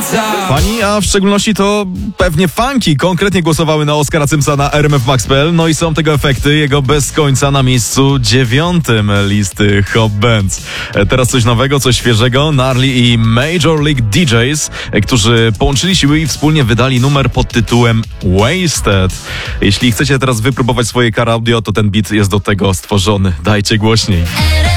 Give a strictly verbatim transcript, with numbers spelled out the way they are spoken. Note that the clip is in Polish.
Fani, a w szczególności to pewnie fanki konkretnie głosowały na Oskara Symsa na R M F Max kropka p l. No i są tego efekty, jego bez końca na miejscu dziewiątym listy Hot Bands. Teraz coś nowego, coś świeżego. Gnarly i Major League D Js, którzy połączyli siły i wspólnie wydali numer pod tytułem Wasted. Jeśli chcecie teraz wypróbować swoje car audio, to ten beat jest do tego stworzony. Dajcie głośniej.